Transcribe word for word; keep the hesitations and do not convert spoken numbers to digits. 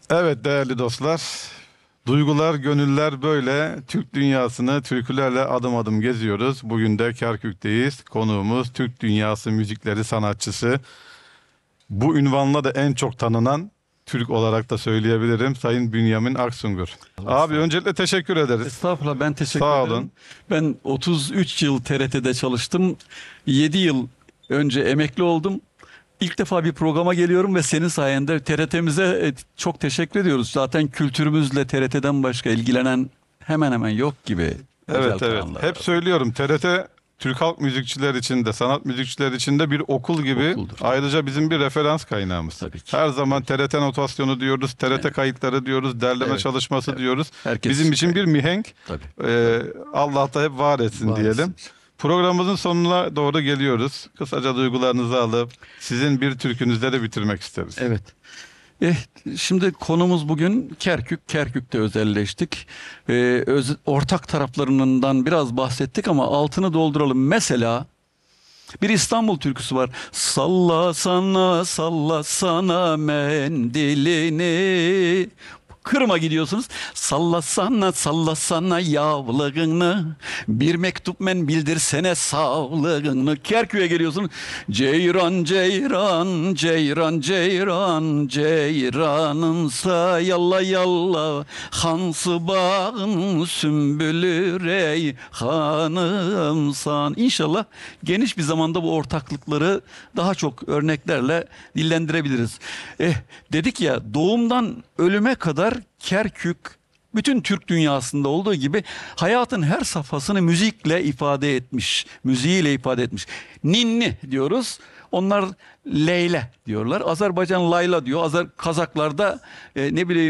Evet değerli dostlar, duygular, gönüller böyle Türk dünyasını türkülerle adım adım geziyoruz. Bugün de Kerkük'teyiz. Konuğumuz Türk dünyası müzikleri sanatçısı. Bu ünvanla da en çok tanınan Türk olarak da söyleyebilirim Sayın Bünyamin Aksungur. Allah Abi sağ olun. öncelikle teşekkür ederiz. Estağfurullah, ben teşekkür Sağ ederim. olun. Ben otuz üç yıl T R T'de çalıştım. yedi yıl önce emekli oldum. İlk defa bir programa geliyorum ve senin sayende T R T'mize çok teşekkür ediyoruz. Zaten kültürümüzle T R T'den başka ilgilenen hemen hemen yok gibi. özel Evet evet. kanallar Hep var. söylüyorum T R T Türk halk müzikçiler için de sanat müzikçiler için de bir okul gibi. Okuldur. Ayrıca bizim bir referans kaynağımız. Tabii ki. Her zaman T R T notasyonu diyoruz, T R T kayıtları diyoruz, derleme Evet. çalışması Evet. diyoruz. Herkes Bizim için bir mihenk. Tabii. Ee, Allah da hep var etsin Var diyelim. etsin. Programımızın sonuna doğru geliyoruz. Kısaca duygularınızı alıp sizin bir türkünüzle de bitirmek isteriz. Evet. Eh, şimdi konumuz bugün Kerkük. Kerkük'te özelleştik. Ee, öz- ortak taraflarından biraz bahsettik ama altını dolduralım. Mesela bir İstanbul türküsü var. Salla sana, salla sana mendilini. Kırma gidiyorsunuz. Sallasana, sallasana yavlığını. Bir mektup men bildirsene sağlığını. Kerkük'e geliyorsun. Ceyran, ceyran, ceyran, ceyran, ceyranınsa yalla yalla. Hansı bağın sümbülü reyhanımsan. İnşallah geniş bir zamanda bu ortaklıkları daha çok örneklerle dillendirebiliriz. Eh, dedik ya, doğumdan ölüme kadar Kerkük bütün Türk dünyasında olduğu gibi hayatın her safhasını müzikle ifade etmiş. Müziğiyle ifade etmiş. Ninni diyoruz. Onlar Leyle diyorlar. Azerbaycan Layla diyor. Azer Kazaklarda e, ne bileyim